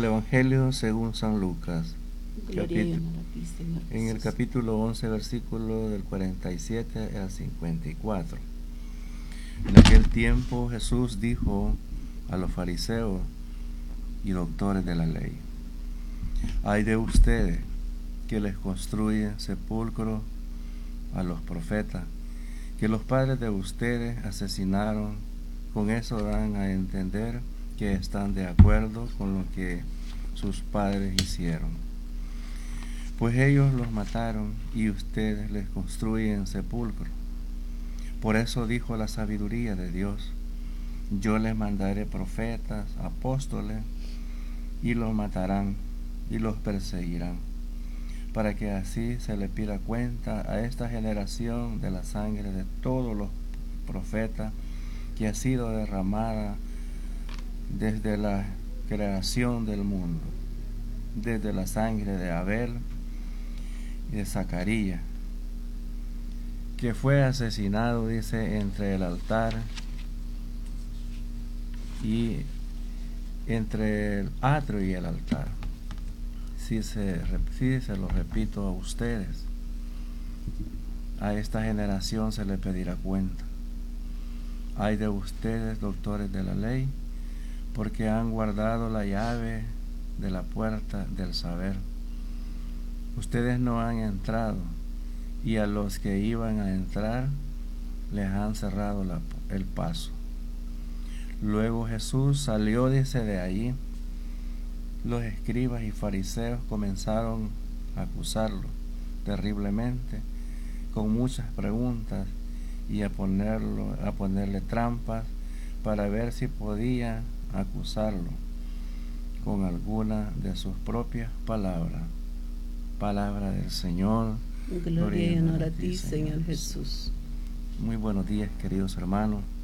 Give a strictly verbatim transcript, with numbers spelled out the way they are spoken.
Del Evangelio según San Lucas, Gloria y honor a ti, Señor Jesús. en el capítulo once, versículo del cuarenta y siete al cincuenta y cuatro. En aquel tiempo Jesús dijo a los fariseos y doctores de la ley: ay de ustedes que les construyen sepulcros a los profetas, que los padres de ustedes asesinaron. Con eso dan a entender que están de acuerdo con lo que sus padres hicieron. Pues ellos los mataron y ustedes les construyen sepulcros. Por eso dijo la sabiduría de Dios: yo les mandaré profetas, apóstoles, y los matarán y los perseguirán, para que así se le pida cuenta a esta generación de la sangre de todos los profetas que ha sido derramada desde la creación del mundo, desde la sangre de Abel y de Zacarías, que fue asesinado, dice, entre el altar y entre el atrio y el altar. Si se, si se lo repito a ustedes, a esta generación se le pedirá cuenta. Ay de ustedes, doctores de la ley, porque han guardado la llave de la puerta del saber. Ustedes no han entrado, y a los que iban a entrar les han cerrado la, el paso. Luego Jesús salió, dice, de allí. Los escribas y fariseos comenzaron a acusarlo terriblemente, con muchas preguntas, y a ponerlo, a ponerle trampas para ver si podía acusarlo con alguna de sus propias palabras. Palabra del Señor. Gloria y honor a ti, Señor Jesús. Muy buenos días, queridos hermanos.